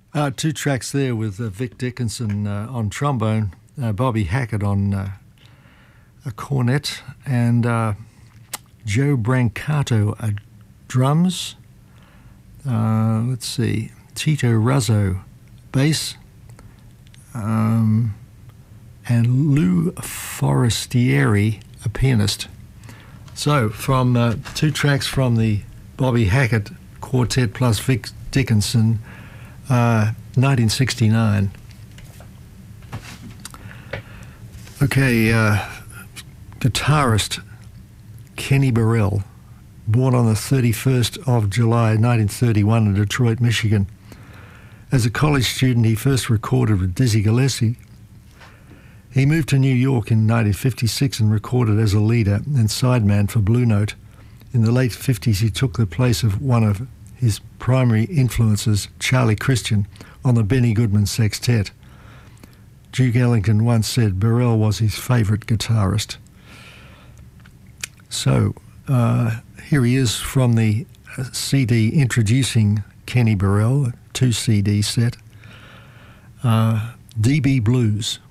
Two tracks there with Vic Dickinson on trombone, Bobby Hackett on a cornet, and Joe Brancato at drums. Let's see, Tito Razzo bass, and Lou Forestieri, a pianist. So from two tracks from the Bobby Hackett Quartet plus Vic Dickinson, 1969. Okay, guitarist Kenny Burrell, born on the 31st of July 1931 in Detroit, Michigan. As a college student, he first recorded with Dizzy Gillespie. He moved to New York in 1956 and recorded as a leader and sideman for Blue Note. In the late 50s, he took the place of one of his primary influences, Charlie Christian, on the Benny Goodman Sextet. Duke Ellington once said Burrell was his favourite guitarist. So, here he is from the CD introducing Kenny Burrell, 2 CD set, DB Blues.